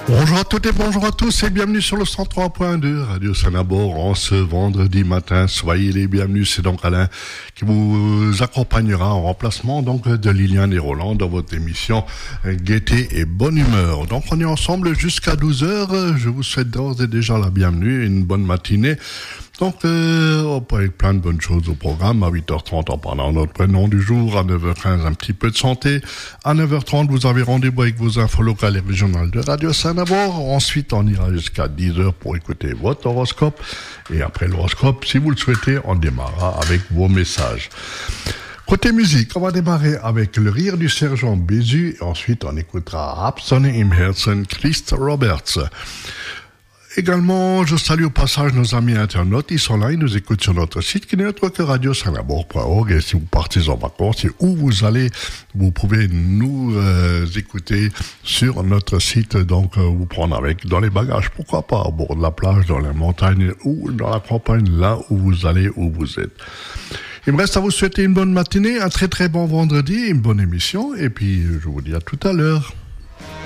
Bonjour à toutes et bonjour à tous et bienvenue sur le 103.2 Radio Sanabor en ce vendredi matin. Soyez les bienvenus, c'est donc Alain qui vous accompagnera en remplacement donc de Liliane et Roland dans votre émission Gaieté et Bonne Humeur. Donc on est ensemble jusqu'à 12h. Je vous souhaite d'ores et déjà la bienvenue et une bonne matinée. Donc, avec plein de bonnes choses au programme. À 8h30, en parlant de notre prénom du jour. À 9h15, un petit peu de santé. À 9h30, vous avez rendez-vous avec vos infos locales et régionales de Radio Saint-Nabord. Ensuite, on ira jusqu'à 10h pour écouter votre horoscope. Et après l'horoscope, si vous le souhaitez, on démarrera avec vos messages. Côté musique, on va démarrer avec le rire du sergent Bézu. Et ensuite, on écoutera Absonne im Herzen, Christ Roberts. Également, je salue au passage nos amis internautes. Ils sont là, ils nous écoutent sur notre site qui n'est autre que radiosaint-nabord.org. Et si vous partez en vacances et où vous allez, vous pouvez nous écouter sur notre site. Donc, vous prendre avec dans les bagages. Pourquoi pas au bord de la plage, dans la montagne ou dans la campagne, là où vous allez, où vous êtes. Il me reste à vous souhaiter une bonne matinée, un très très bon vendredi, une bonne émission. Et puis, je vous dis à tout à l'heure.